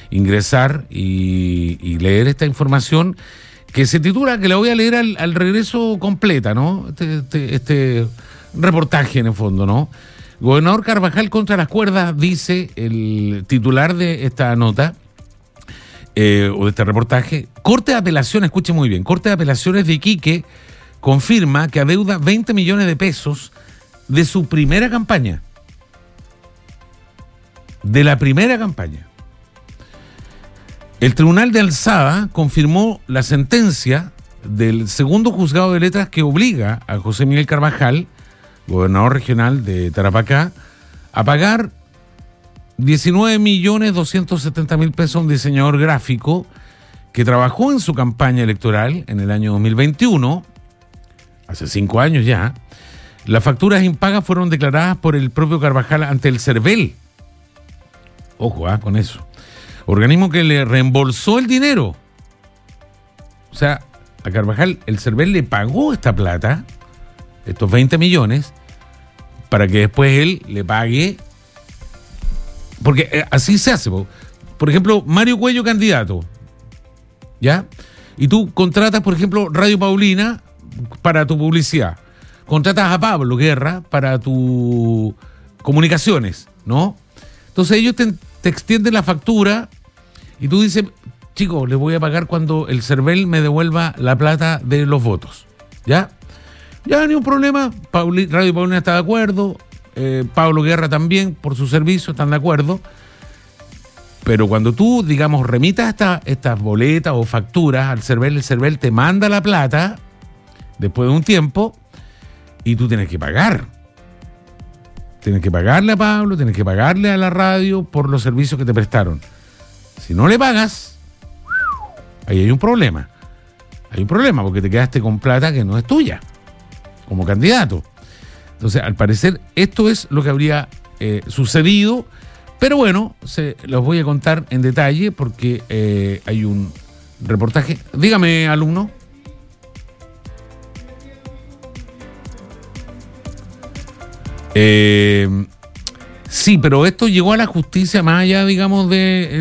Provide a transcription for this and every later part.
ingresar y leer esta información que se titula, que la voy a leer al regreso completa, ¿no? Este reportaje en el fondo, ¿no? Gobernador Carvajal contra las cuerdas, dice el titular de esta nota, o de este reportaje. Corte de Apelaciones, escuche muy bien, Corte de Apelaciones de Iquique confirma que adeuda 20 millones de pesos de su primera campaña. De la primera campaña. El Tribunal de Alzada confirmó la sentencia del segundo juzgado de letras que obliga a José Miguel Carvajal, gobernador regional de Tarapacá, a pagar 19.270.000 pesos a un diseñador gráfico que trabajó en su campaña electoral en el año 2021, hace 5 años ya. Las facturas impagas fueron declaradas por el propio Carvajal ante el CERVEL. Ojo, con eso. Organismo que le reembolsó el dinero. O sea, a Carvajal el CERVEL le pagó esta plata, estos 20 millones, para que después él le pague. Porque así se hace. Por ejemplo, Mario Cuello, candidato, ¿ya? Y tú contratas, por ejemplo, Radio Paulina para tu publicidad. Contratas a Pablo Guerra para tu comunicaciones, ¿no? Entonces ellos te extienden la factura y tú dices, chicos, les voy a pagar cuando el CERVEL me devuelva la plata de los votos, ¿ya? Ya ni un problema, Radio Paulina está de acuerdo, Pablo Guerra también, por su servicio, están de acuerdo. Pero cuando tú, digamos, remitas estas boletas o facturas al CERVEL, el CERVEL te manda la plata después de un tiempo y tú tienes que pagar. Tienes que pagarle a Pablo, tienes que pagarle a la radio por los servicios que te prestaron. Si no le pagas, ahí hay un problema. Hay un problema porque te quedaste con plata que no es tuya, como candidato. Entonces, al parecer, esto es lo que habría sucedido. Pero bueno, los voy a contar en detalle porque hay un reportaje. Dígame, alumno. Sí, pero esto llegó a la justicia más allá, digamos,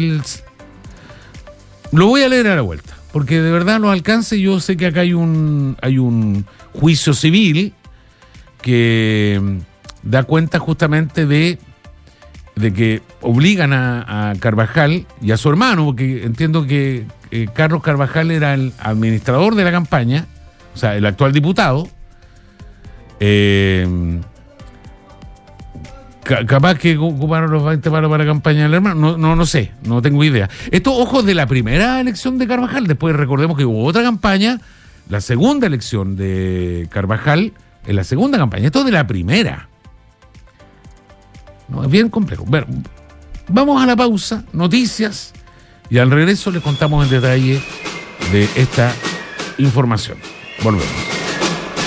Lo voy a leer a la vuelta, porque de verdad los alcances, yo sé que acá hay un juicio civil que da cuenta justamente de que obligan a Carvajal y a su hermano, porque entiendo que Carlos Carvajal era el administrador de la campaña, o sea, el actual diputado. Capaz que ocuparon los 20 palos para la campaña del hermano, no sé, no tengo idea. Esto, ojo, de la primera elección de Carvajal. Después recordemos que hubo otra campaña, la segunda elección de Carvajal, en la segunda campaña. Esto de la primera. No, es bien complejo. Bueno, vamos a la pausa, noticias, y al regreso les contamos en detalle de esta información. Volvemos.